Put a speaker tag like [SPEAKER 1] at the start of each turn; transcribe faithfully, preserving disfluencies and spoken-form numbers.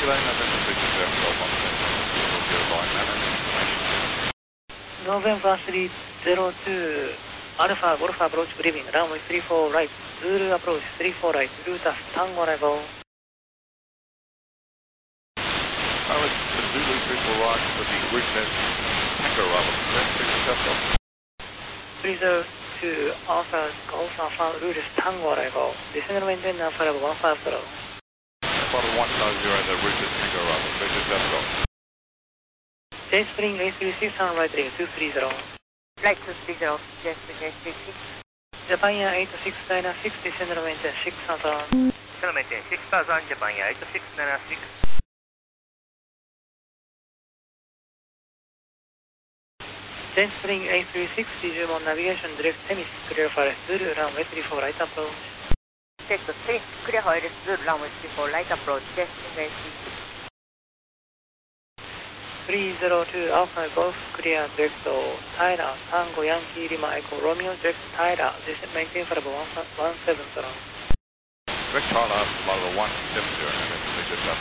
[SPEAKER 1] Lane, November three two zero Golf one seven zero line management.
[SPEAKER 2] November three zero two Alpha Golf approach, good evening, runway three four right, Zulu approach three four right, Lutas Tango level.
[SPEAKER 1] Runway Zulu three four right with the RootNet Tango level, three two zero.
[SPEAKER 2] three zero two Alpha Golf Alpha Lutas Tango level, descend maintain Alpha level one five zero.
[SPEAKER 1] Bottle one nine zero in the RootNet Tango level, three two zero.
[SPEAKER 2] J Spring eight three six on right ring two three zero.
[SPEAKER 3] Flight two three zero, J Spring eight three six.
[SPEAKER 2] Japan Air eight six nine six, descend maintain six thousand.
[SPEAKER 3] Descend maintain six thousand, Japan Air eight six nine six.
[SPEAKER 2] J Spring eight three six, resume on navigation direct Temis, clear for Zulu, runway three four right approach.
[SPEAKER 3] Take the three, clear for Zulu, runway three four right approach, J Spring eight three six.
[SPEAKER 2] three zero two Alpha Golf, clear direct Tyler, Tango Yankee Lima Echo Romeo, direct Tyler, descend maintain for one seven zero.
[SPEAKER 1] Direct Tyler, level one seven zero, November three two zero.